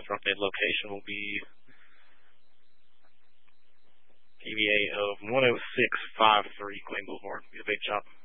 for updated location will be PBA of 10653 Queen Boulevard. Be a big chop.